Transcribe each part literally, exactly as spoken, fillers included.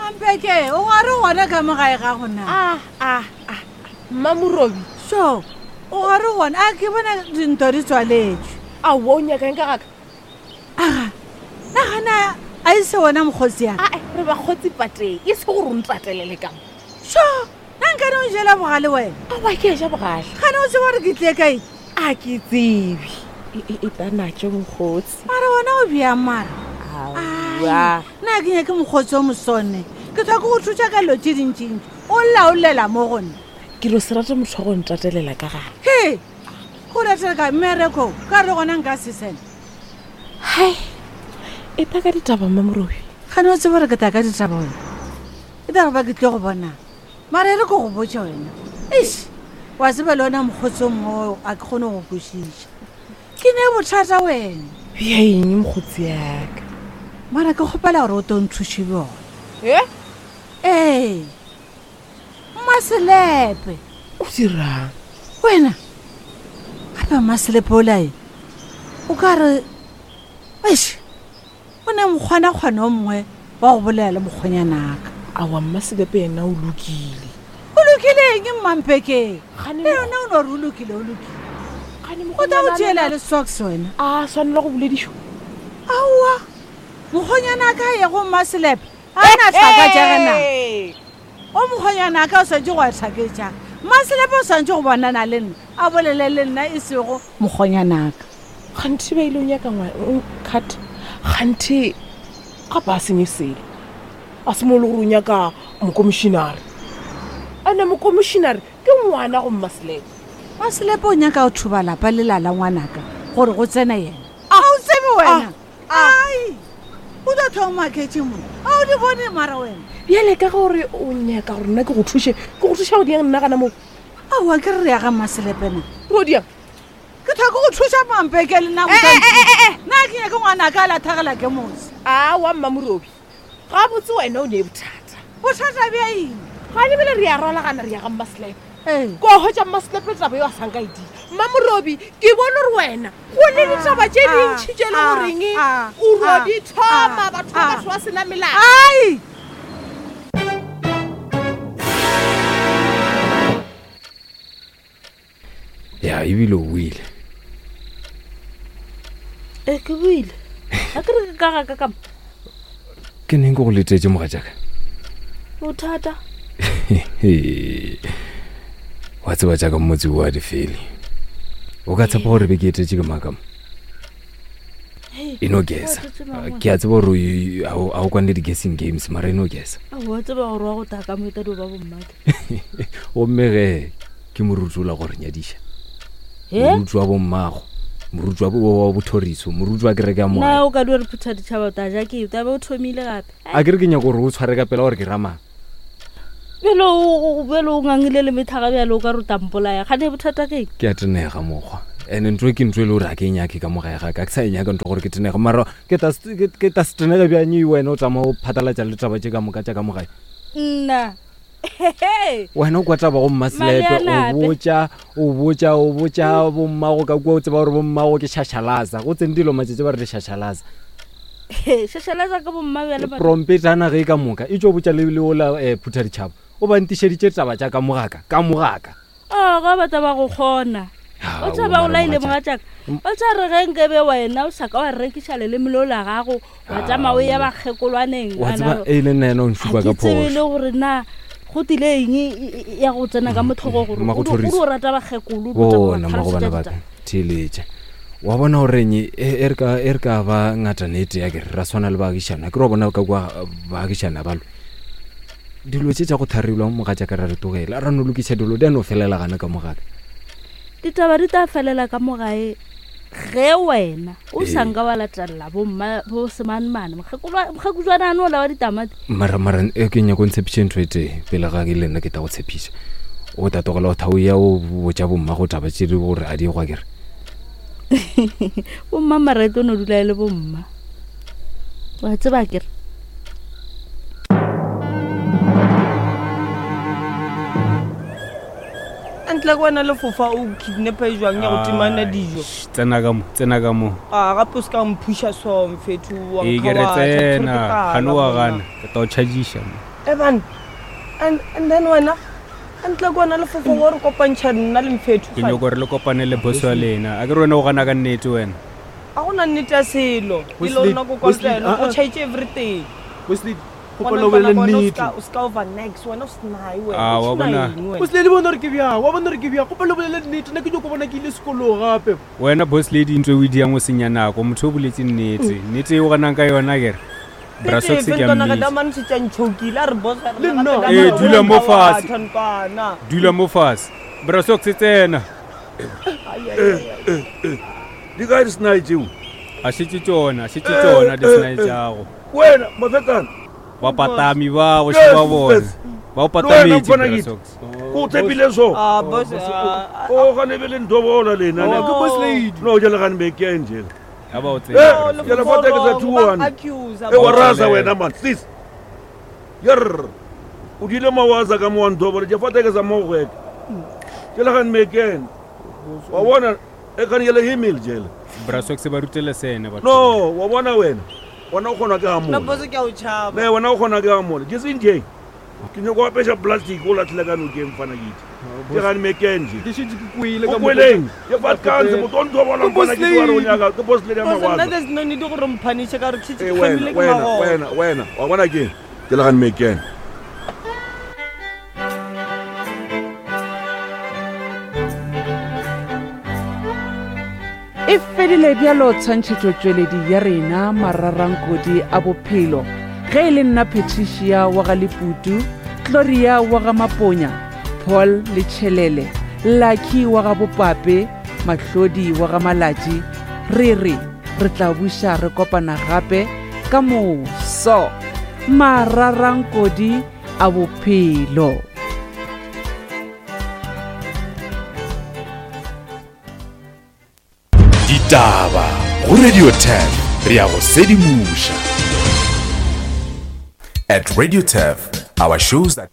Mampeke o a re gona ka mogae ga gona ah ah ah Mamurobi so o a re gona a ke bona dinto di tswaletšwe a wo nyaka nka gaka aga nagana a ise wona mokgotsi yana a re ba khotsi pateng e se go runtatelele ka so nankane o jela bogale wena a ba ke ja bogale gane o tseba gore ke tle kae a ke tsebi e tana tše mokgotsi mara wona o bea mara wa nna ke nyake mokgotsi o mosone ke tswa ke go thuša ka lo tše dintšintši o laolela mo gone ke lo se rate motho wa go ntatelela ka gane he go ratela ka mmereko ka re gona nka sesene hai e ta ka ditaba Mamurobi gane o tseba gore ke ta ka ditaba wena e tare ba ke tle go bona mara e re ko go botša wena is wa tseba le ona mokgotsi o mongwe a ke kgone go kwešiša ke ne bothata wena ya eng mokgotsi yaka mara ke kgopela gore o to nthuše bjona e ee Maselepe o dirang wena gape Maselepe o lae o ka re eish o ne mokgwana-kgwana o mongwe wa go bolela mokgwanyanaka a wa Maselepe ena o lokile o lokileng ke Mampekeng Gane le yona o ne gore o lokile o lokile o ta go tšeela le socks wena a swanela go boledišo aowa mokgwanyanaka ye go Maselepe a na tlhaka jagana o mokgwanyanaka o swantse go a tlhaketšaga Maselepe o swantse go bonana le nna a bolele le nna e sego mokgwanyanaka ganthe ba ile o nyaka cut ganthe ga ba senye sele a se mo le gore o nyaka mokomišenare a ne mokomišenare ke ngwana go Maselepe Maselepe o nyaka o thuba lapa le lala ngwanaka gore go tsena yena a o tsebe wena ai o da thoma maketše mo a o di bone mara wena bjale ka gore o nyaka gore nna ke go thuše ke go thuša go diang nna gana moo aowa ke re re ya ga Maselepena ro diang ke thako go thuša Mampeke le nna nna ke nyake ngwanaka a lathagela ke mose a wa Mamurobi ga botse wena o ne bothata bothata bja eng ga le bele re ya rolagana re ya ga Maselepe ee ko hotša Maselepe taba yo a sanka idi Mamurobi ke bone gore wena go le ditaba tše dintšhi tše le goreng o ro di thoma batho ba batho ba sena melao ai ya ebile o buile e ke buile a ke re ka ga ka ka ke neng go go letetse mogatšaka bothata wa tseba jaaka mmotse wa difele o ka tshepa gore be ke etetse ke makamo e no gesa ke a tseba gore a o kwane di-guessing games mara e no gesa a wa tseba gore wa go taka moetadi ba bommake o mmege ke moruti o la gore nyadiša moruti wa bommago moruti wa bothoriso moruti wa kereke ya moa na o ka di re phutha ditšhaba ta ja ke ta ba o thomile gape a ke re ke nyako gore o tshware ka pela gore ke ramang belo o belo o ngangile le methaga bjalo o ka re tampolaya ga ne bothata keng ke a tenega mokgwa ene ntho ke ntho e le gore a ke nyake ka mogae ga ka ke sa nyaka ntho gore ke tenega mara ke ta se tenega bjanye wena o tama o phatalatša le taba tše ka moka tša ka mogae nna wena o kwa taba go Maselepe o botša o botša o botša bommago ka kua o tseba gore bommago ke šašalaza go tsene dilo matšetse ba re le šašalaza šašalaza ka bomma bjale prompetana ge ka moka e tšo botša le ola phutha ditšhaba o ba ntišeditše taba tša ka mogaka ka mogaka a ga ba taba go kgona o tšhaba o laile mogatšaka o tša re ge nkebe wena o saka wa rekiša leleme leo la gago wa tšama o ya bakgekolwaneng wa tseba e le nna yena o nšupa ka ke tsebe le gore na go tile eng ya go tsena ka mothogo gore o rata bakgekolo bona mago bana ba theletša wa bona goreng e re ka ba ngatanete ya ke ra swana le baagišana ke re wa bona ka kua baagišana balo dilo tše tša go tharilwa mogatša ka ra re togela a ra no lokiša dilo di a no felela gana ka mogaka ditaba di ta felela ka mogae ge wena o sanka wa latelela bo semanemane mokgekujwana ane o la wa ditamati maramara e ke nyako ntshepiše ntho e tee pele ga ke le nna ke ta go tshepiša o tatogela o thao ya o botša bomma go taba tše di gore a di gwa kere bomma marete o ne dula e le bomma wa tseba kere antle go wena le fofa o kidnapa e jwang ya go timana dijo tsena ka mo tsena ka mo a gape o se ka mpusha so mfethu wa e ke re tsena ga no wa gana ke ta o chargisha Evan, and and then wena antle kwana le fofo go re kopantšha nna le mfethu ke nyoko re le kopane le boss wa lena a ke re wena o gana ka nnete wena a gona nnete ya selo dilo nna go kontela go change everything Wesley kopolo wele nnete o ska over next wena o snae wena Ah, wa bona. Wesley le bona re ke bja wa bona re ke bja kopolo wele nnete nna ke jo go bona ke ile sekolo gape wena boss lady ntwe o di yang o senya nako motho o boletse nnete nnete o ganang ka yona ke re Brasox ke a ammi ka man se tšantšhokile re boss Le nna. Eh, dula mo fatshe. dula mo fase Brasox tsena di ka di snae tšeo a shetse tsona shetse tsona di sna tšago wena mafetana ba patami ba go shiba bona ba o patametse Brasox ko tshepile so ah boss o gane be le ntobola lena Awa, ke boss lady. no jale gane be ke angel aba o Eh, tsena ke la fata ke sa two one e wa rasa wena man sis yer o dile mawaza ka mo ntobola je fata ke sa mo go ke la gane me ke wa bona e kan yele himil jele Brasox ba rutele sene ba no wa bona wena wona o kgona ke ga na mo boss ke a o tšhaba me wona o kgona ke ga mo ke se nje ke nyoko wa pesha plastic o la tlela ka no ke mfana giti ke gane me ke nje ke shetse ke kwile o ka kweleng ke fat kanse mo ton to bona bona ke wa ronya ka ke boss le ya boss nna mawaza there's no need go re mphanishe ka re Eh, tšhitše wena family ke wena mago wena wena wa bona ke ke la gane me ke e fedile bjalo tshwantšhetšotšweledi ya rena mararankodi a bophelo ge e le nna Patricia wa ga Leputu, Gloria wa ga Maponya, Paul le Tšhelele, Lucky wa ga Bopape, Mahlodi wa ga Malatši. Re re re tla buša re kopana gape ka moso mararankodi a bophelo. Ditaba go Radio ten re ya go sedimusha. At Radio ten, our shows that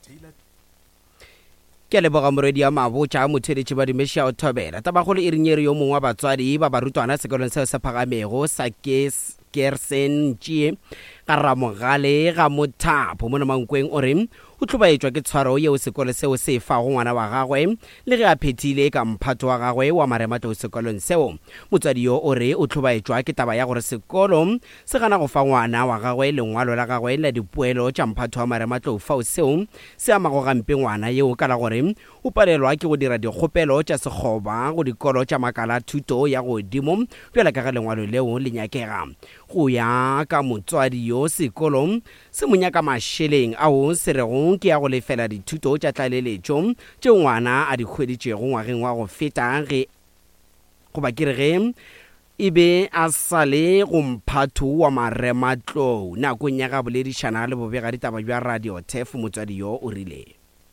ke le boga moredi ya mabotsa a motheletši ba dimešia o thobela tabagolo e rinyere yo mongwe wa batswadi ba barutwana sekolong seo se phagamego sa Gerson Tšie ka Ramogale ga Mothapo mo Namankweng o re o tlhobaetšwa ke tshwaro yeo sekolo seo se fago ngwana wa gagwe le ge a phethile ka mphato wa gagwe wa marematlou sekolong seo. Motswadi yo o re o tlhobaetšwa ke taba ya gore sekolo se gana go fa ngwana wa gagwe lengwalo la gagwe la dipoelo tša mphato wa marematlou fao seo se amago gampe ngwana yeo ka la gore o palelwa ke go dira dikgopelo tša sekgoba go dikolo tša makala thuto ya godimo bjala ka ga lengwalo leo le nyakega. Go ya ka motswadi yo sekolo se monyaka mašeleng ao se rego ke ya go lefela dithuto tša tlaleletšo tšeo ngwana a di hweditšego ngwageng wa go feta ge goba ke re ge e be a sa le go mphatho wa marematlou nakong ya ga boledišana le bobega ditaba bja Radio Tef. Motswadi yo o rile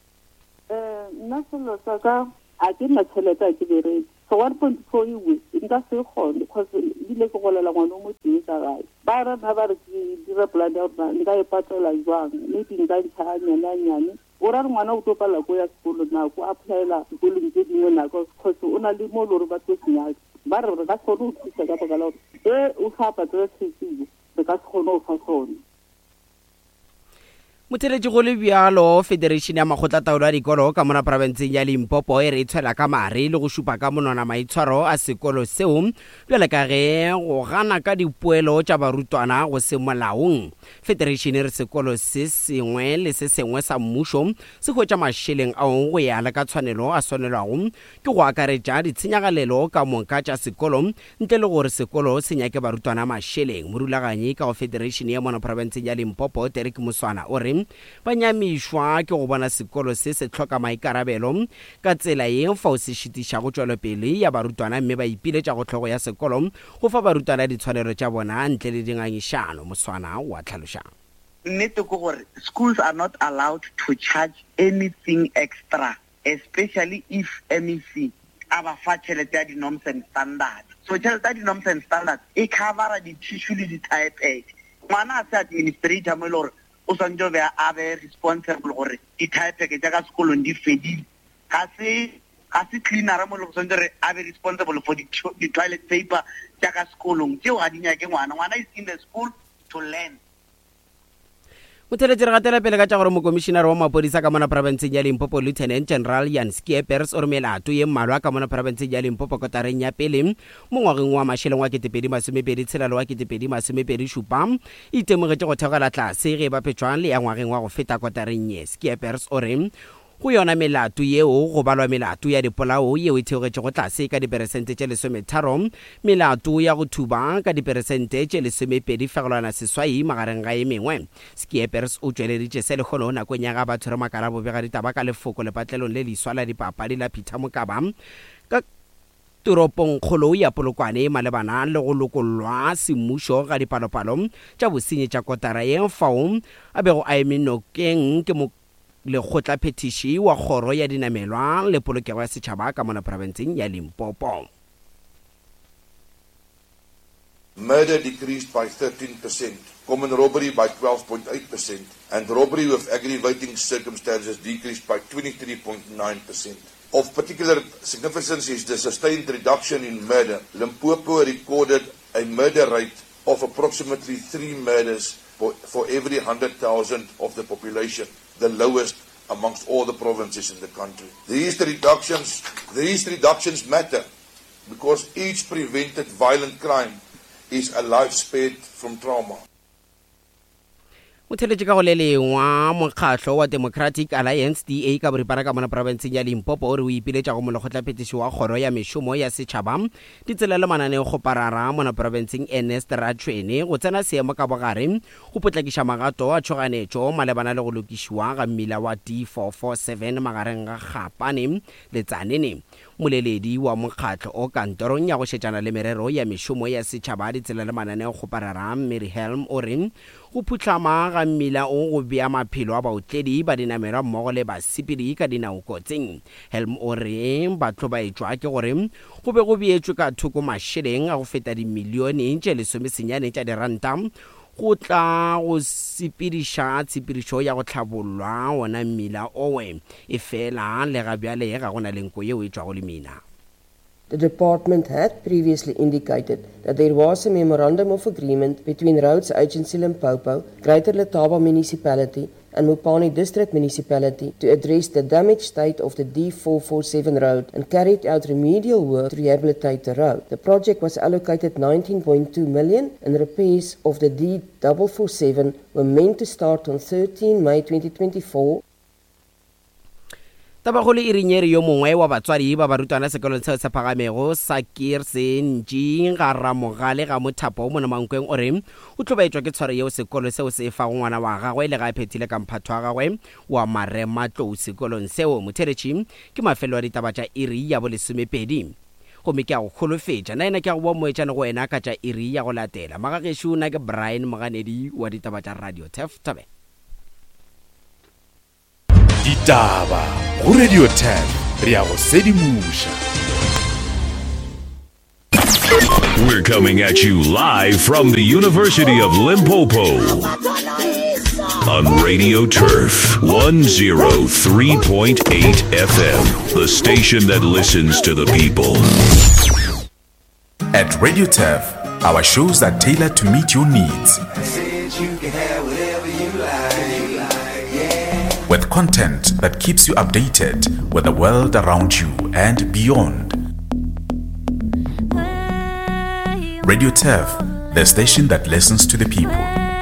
nna selo sa ka a ke nna tšhelete a ke beretse so one point four ewe nka se kgone because ebile ke golela ngwana o mo tee ka gae ba rena ba re ke dira polane ya gorena nka e patela jwang maybe nka ntšha a nyane a nyane o ra re ngwana o tlo pala ko ya sekolo nako a phaela sekolong tse dingwe nako because o na le mo le gore ba tlo senyaka ba re re ka se kgone go thusa ka baka la gore e o sa patela seseo re ka se kgone go fa sone. motheletši go le bjalo Federation ya Makgotlataolo a Dikolo ka mona provinceng ya Limpopo e re e tshwela ka mare le go šupa ka monwana maitshwaro a sekolo seo bjale ka ge go gana ka dipoelo tša barutwana go se molaong. Federation e re sekolo se sengwe le se sengwe sa mmušo se hwetša mašeleng ao go ya le ka tshwanelo a swanelwago ke go akaretša ditshenyagalelo ka moka tša sekolo ntle le gore sekolo se nyake barutwana mašeleng. Morulaganyi ka go Federation ya mona provinceng ya Limpopo Derek Muswana o re ba nyamišwa ke go bona sekolo se se tlhoka maikarabelo ka tsela ye fao se šitišago tšwelopele ya barutwana mme ba ipiletša go tlhogo ya sekolo go fa barutwana ditshwanelo tša bona ntle le dingangišano. Muswana wa tlhaloša nnete ke gore schools are not allowed to charge anything extra, especially if M E C aba fa tšhelete ya di-norms and standards. So tšhelete ya di-norms and standards e covera di-tissue le di-tire pad. Ngwana a se administrator mo e le gore o swantse be a be responsible gore di-tire pack tša ka sekolong di fedile. Ga se ga se cleanera mo e le go swantse re a be responsible for di-toilet paper tša ka sekolong tšeo ga di nyake ngwana. Ngwana is in the school to learn. motheletsi re gatela pele ka tša gore mokomišenare wa mapodisa ka mona provinceng ya Limpopo Lieutenant General Jan Skeepers o re melato ye mmalwa ka mona provinceng ya Limpopo kotareng ya pele mo ngwageng wa mašheleng wa ketepedi masomepedi tshelalo wa ketepedi masomepedi šupa e itemogetše go thegela tlase ge e bapetšwang le ya ngwageng wa go feta kotareng ye. Skeepers o re go yona melato yeo go balwa melato ya dipolao yeo e theogetše go tlase ka diperesente tše lesometharo, melato ya go thuba ka diperesente tše lesomepedi fegelwana seswai magareng ga e mengwe. Skeepers o tšweleditše se lekgono nakong ya ga batho re makarabo bega ditaba ka lefoko lepatlelong le leiswa la dipapadi la Peter Mokaba ka toropong kgolo ya Polokwane malebana le go lokollwa semmušo ga dipalopalo tša bosenyi tša kotara ye fao a bego a eme nokeng ke mo lekgotla phetiši wa kgoro ya dinamelwa le polokego ya setšhaba ka mona provinceng ya Limpopo. Murder decreased by thirteen percent, common robbery by twelve point eight percent, and robbery with aggravating circumstances decreased by twenty-three point nine percent. Of particular significance is the sustained reduction in murder. Limpopo recorded a murder rate of approximately three murders for, for every one hundred thousand of the population, the lowest amongst all the provinces in the country. These reductions, these reductions matter because each prevented violent crime is a life spared from trauma. motheletši ka go le lengwa mokgatlo wa Democratic Alliance D A ka boripana ka mona provinceng ya Limpopo o re o ipiletša go molekgotla phetiši wa kgoro ya mešomo ya setšhaba ditsela le mananeo go parara mona provinceng Ernest Ratšhwene go tsena seemo ka bogare go potlakiša magato a tšhoganetšo malebana le go lokišiwa ga mmila wa D four four seven magareng ga Gapane le Tzaneen. Moleledi wa mokgatlo o kantorong ya go šetšana le merero ya mešomo ya setšhaba ditsela le mananeo go parara Mary Helm o re go phutlama ga mmila o go bea maphelo a baotledi ba dinamelwa mmogo le basepedi ka dinao kotsing. Helm o re batlo ba etšwa ke gore go be go beetšwe ka thoko mašheleng a go feta dimilione tše lesomesenyane tša diranta go tla go sepediša tshepedišo ya go tlhabollwa wona mmila owe e fela le ga bjale ga go na lenko yeo e tšwa go le mina. The department had previously indicated that there was a memorandum of agreement between Roads Agency Limpopo, Greater Letaba Municipality and Mopani District Municipality to address the damaged state of the D four four seven road and carried out remedial work to rehabilitate the road. The project was allocated nineteen point two million and repairs of the D four four seven were meant to start on thirteenth May twenty twenty-four. Tabagolo e rinyere yo mongwe wa batswadi ba barutwana sekolong seo se phagamego sa Kirsenji ga Ramogale ga Mothapo mo Mankweng o re o tlobaetswa ke tshwaro yeo sekolo seo se fa ngwana wa gagwe le ga phethile ka mphatho wa gagwe wa Marema tlou sekolong seo. Motheletši ke mafelo a ditaba tša iri ya bo lesomepedi go me ke a go kgolofetša na ena ke a go bua moetšane go wena ka tša iri ya go latela magagešo na ke Brian Moganedi wa ditaba tša Radio Tef Tabe. Ditaba go Radio ten re a go sedimuša. We're coming at you live from the University of Limpopo on Radio Turf one oh three point eight F M, the station that listens to the people. At Radio Turf, our shows are tailored to meet your needs. With content that keeps you updated with the world around you and beyond. Radio Turf, the station that listens to the people.